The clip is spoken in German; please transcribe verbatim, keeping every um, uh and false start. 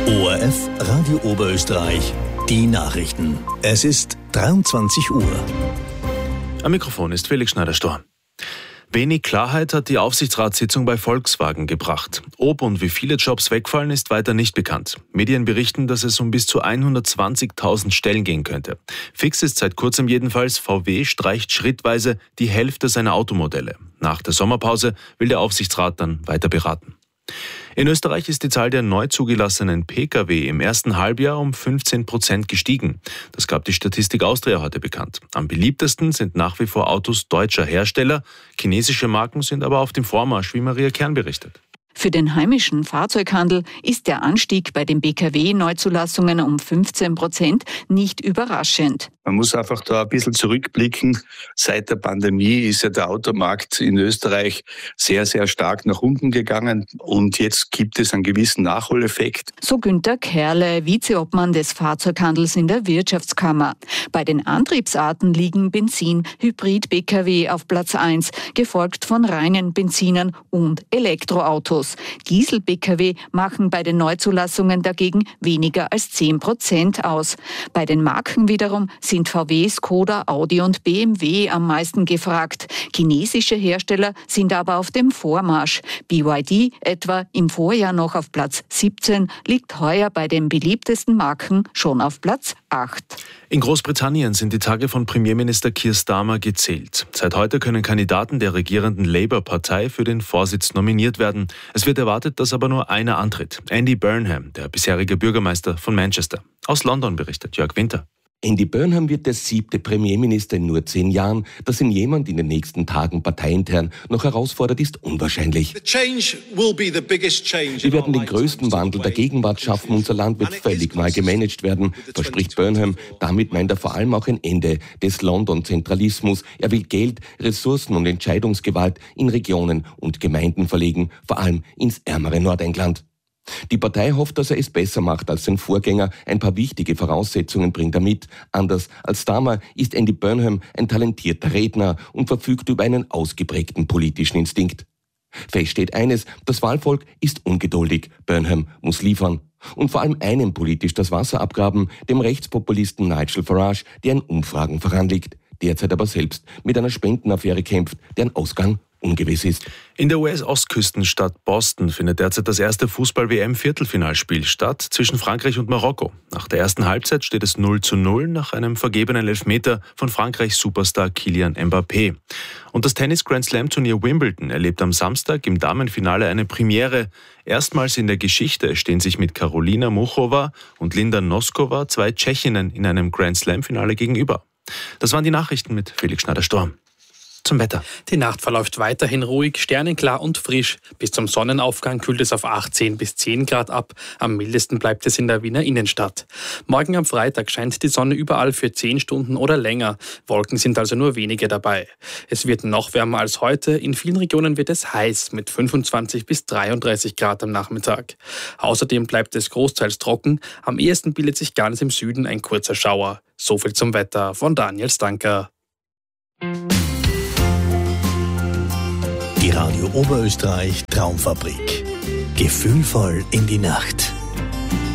O R F Radio Oberösterreich, die Nachrichten. Es ist dreiundzwanzig Uhr. Am Mikrofon ist Felix Schneider-Storr. Wenig Klarheit hat die Aufsichtsratssitzung bei Volkswagen gebracht. Ob und wie viele Jobs wegfallen, ist weiter nicht bekannt. Medien berichten, dass es um bis zu hundertzwanzigtausend Stellen gehen könnte. Fix ist seit kurzem jedenfalls, V W streicht schrittweise die Hälfte seiner Automodelle. Nach der Sommerpause will der Aufsichtsrat dann weiter beraten. In Österreich ist die Zahl der neu zugelassenen Pkw im ersten Halbjahr um fünfzehn Prozent gestiegen. Das gab die Statistik Austria heute bekannt. Am beliebtesten sind nach wie vor Autos deutscher Hersteller. Chinesische Marken sind aber auf dem Vormarsch, wie Maria Kern berichtet. Für den heimischen Fahrzeughandel ist der Anstieg bei den B K W-Neuzulassungen um fünfzehn Prozent nicht überraschend. Man muss einfach da ein bisschen zurückblicken. Seit der Pandemie ist ja der Automarkt in Österreich sehr, sehr stark nach unten gegangen und jetzt gibt es einen gewissen Nachholeffekt. So Günter Kerle, Vizeobmann des Fahrzeughandels in der Wirtschaftskammer. Bei den Antriebsarten liegen Benzin, Hybrid-B K W auf Platz eins, gefolgt von reinen Benzinern und Elektroautos. Diesel-B K W machen bei den Neuzulassungen dagegen weniger als zehn Prozent aus. Bei den Marken wiederum sind V W, Skoda, Audi und B M W am meisten gefragt. Chinesische Hersteller sind aber auf dem Vormarsch. B Y D, etwa im Vorjahr noch auf Platz siebzehn, liegt heuer bei den beliebtesten Marken schon auf Platz acht. In Großbritannien sind die Tage von Premierminister Keir Starmer gezählt. Seit heute können Kandidaten der regierenden Labour-Partei für den Vorsitz nominiert werden. Es wird erwartet, dass aber nur einer antritt. Andy Burnham, der bisherige Bürgermeister von Manchester. Aus London berichtet Jörg Winter. Andy Burnham wird der siebte Premierminister in nur zehn Jahren. Dass ihn jemand in den nächsten Tagen parteiintern noch herausfordert, ist unwahrscheinlich. Wir werden den größten Wandel der Gegenwart schaffen. Unser Land wird völlig neu gemanagt werden, verspricht Burnham. Damit meint er vor allem auch ein Ende des London-Zentralismus. Er will Geld, Ressourcen und Entscheidungsgewalt in Regionen und Gemeinden verlegen, vor allem ins ärmere Nordengland. Die Partei hofft, dass er es besser macht als sein Vorgänger. Ein paar wichtige Voraussetzungen bringt er mit. Anders als Starmer ist Andy Burnham ein talentierter Redner und verfügt über einen ausgeprägten politischen Instinkt. Fest steht eines, das Wahlvolk ist ungeduldig. Burnham muss liefern. Und vor allem einem politisch das Wasser abgraben, dem Rechtspopulisten Nigel Farage, der in Umfragen voranliegt. Derzeit aber selbst mit einer Spendenaffäre kämpft, deren Ausgang ungewiss ist. In der U S-Ostküstenstadt Boston findet derzeit das erste Fußball-W M-Viertelfinalspiel statt zwischen Frankreich und Marokko. Nach der ersten Halbzeit steht es null zu null nach einem vergebenen Elfmeter von Frankreichs Superstar Kylian Mbappé. Und das Tennis-Grand-Slam-Turnier Wimbledon erlebt am Samstag im Damenfinale eine Premiere. Erstmals in der Geschichte stehen sich mit Karolina Muchova und Linda Noskova zwei Tschechinnen in einem Grand-Slam-Finale gegenüber. Das waren die Nachrichten mit Felix Schneider-Storr. Zum Wetter. Die Nacht verläuft weiterhin ruhig, sternenklar und frisch. Bis zum Sonnenaufgang kühlt es auf achtzehn bis zehn Grad ab. Am mildesten bleibt es in der Wiener Innenstadt. Morgen am Freitag scheint die Sonne überall für zehn Stunden oder länger. Wolken sind also nur wenige dabei. Es wird noch wärmer als heute. In vielen Regionen wird es heiß mit fünfundzwanzig bis dreiunddreißig Grad am Nachmittag. Außerdem bleibt es großteils trocken. Am ehesten bildet sich ganz im Süden ein kurzer Schauer. So viel zum Wetter von Daniel Stanker. Die Radio Oberösterreich Traumfabrik. Gefühlvoll in die Nacht.